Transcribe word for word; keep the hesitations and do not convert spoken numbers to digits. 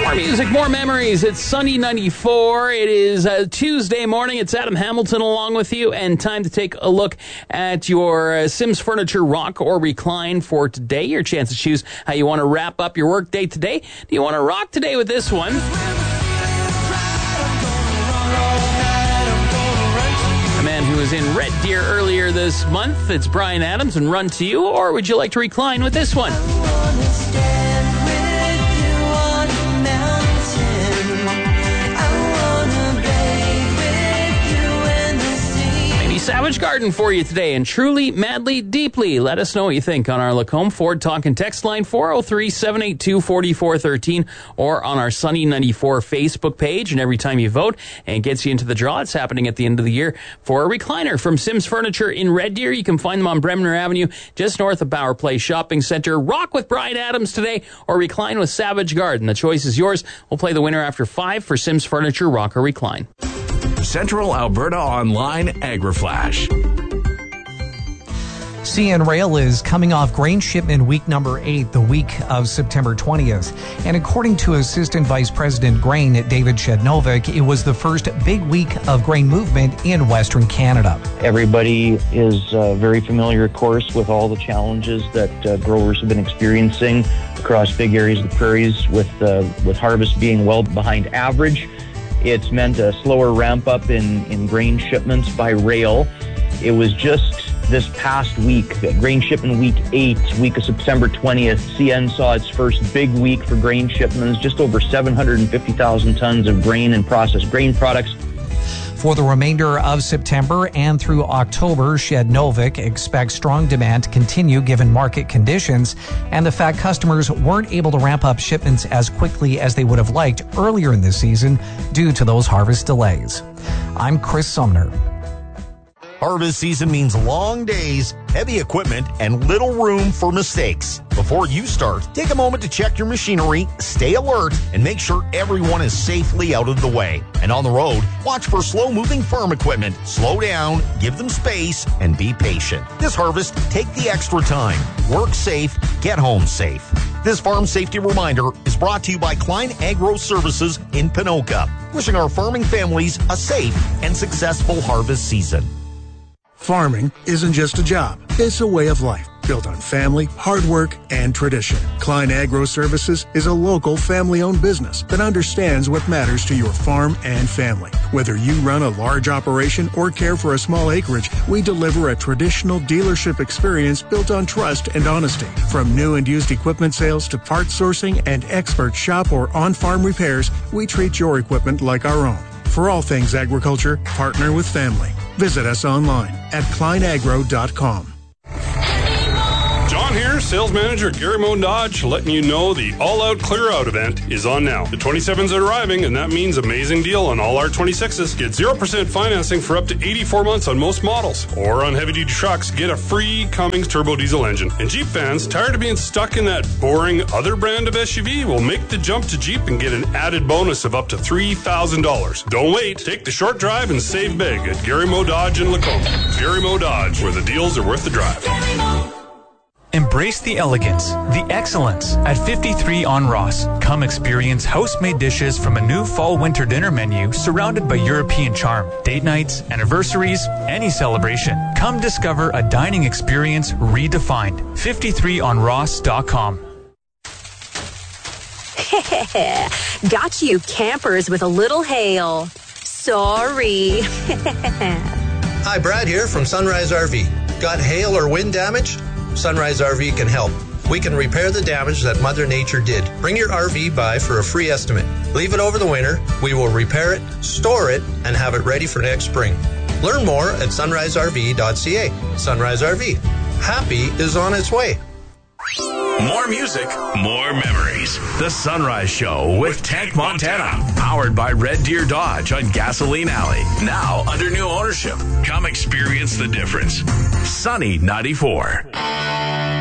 More music, more memories. It's Sunny ninety-four. It is a Tuesday morning. It's Adam Hamilton along with you, and time to take a look at your uh, Sims Furniture rock or recline for today. Your chance to choose how you want to wrap up your work day today. Do you want to rock today with this one? A man who was in Red Deer earlier this month. It's Bryan Adams and Run to You. Or would you like to recline with this one? Savage Garden for you today, and Truly, Madly, Deeply. Let us know what you think on our Lacombe Ford Talk and Text line four oh three, seven eight two, four four one three or on our Sunny ninety-four Facebook page. And every time you vote and gets you into the draw, it's happening at the end of the year for a recliner from Sims Furniture in Red Deer. You can find them on Bremner Avenue, just north of Bauer Place Shopping Center. Rock with Bryan Adams today or recline with Savage Garden. The choice is yours. We'll play the winner after five for Sims Furniture Rock or Recline. Central Alberta Online AgriFlash. C N Rail is coming off grain shipment week number eight, the week of September twentieth. And according to Assistant Vice President Grain, David Shednovic, it was the first big week of grain movement in Western Canada. Everybody is uh, very familiar, of course, with all the challenges that uh, growers have been experiencing across big areas of the prairies with, uh, with harvest being well behind average. It's meant a slower ramp up in, in grain shipments by rail. It was just this past week, grain shipment week eight, week of September twentieth, C N saw its first big week for grain shipments, just over seven hundred fifty thousand tons of grain and processed grain products. For the remainder of September and through October, Shednovic expects strong demand to continue given market conditions and the fact customers weren't able to ramp up shipments as quickly as they would have liked earlier in the season due to those harvest delays. I'm Chris Sumner. Harvest season means long days, heavy equipment, and little room for mistakes. Before you start, take a moment to check your machinery, stay alert, and make sure everyone is safely out of the way. And on the road, watch for slow-moving farm equipment. Slow down, give them space, and be patient. This harvest, take the extra time. Work safe, get home safe. This farm safety reminder is brought to you by Klein Agro Services in Pinoka, wishing our farming families a safe and successful harvest season. Farming isn't just a job, it's a way of life built on family, hard work, and tradition. Klein Agro Services is a local family-owned business that understands what matters to your farm and family. Whether you run a large operation or care for a small acreage, we deliver a traditional dealership experience built on trust and honesty. From new and used equipment sales to parts sourcing and expert shop or on-farm repairs, we treat your equipment like our own. For all things agriculture, partner with family. Visit us online at klein agro dot com. John here, sales manager at Gary Mo Dodge, letting you know the all-out clear-out event is on now. The twenty-sevens are arriving, and that means amazing deal on all our twenty-sixes. Get zero percent financing for up to eighty-four months on most models. Or on heavy-duty trucks, get a free Cummins turbo diesel engine. And Jeep fans, tired of being stuck in that boring other brand of S U V? Will make the jump to Jeep and get an added bonus of up to three thousand dollars. Don't wait. Take the short drive and save big at Gary Mo Dodge in Lacombe. Gary Mo Dodge, where the deals are worth the drive. Embrace the elegance, the excellence at fifty-three on Ross. Come experience house-made dishes from a new fall-winter dinner menu surrounded by European charm. Date nights, anniversaries, any celebration. Come discover a dining experience redefined. fifty-three on ross dot com. Got you campers with a little hail. Sorry. Hi, Brad here from Sunrise R V. Got hail or wind damage? Sunrise R V can help. We can repair the damage that Mother Nature did. Bring your R V by for a free estimate. Leave it over the winter. We will repair it, store it, and have it ready for next spring. Learn more at sunrise r v dot c a. Sunrise R V. Happy is on its way. More music, more memories. The Sunrise Show with Tank Montana. Powered by Red Deer Dodge on Gasoline Alley. Now under new ownership. Come experience the difference. Sunny ninety-four.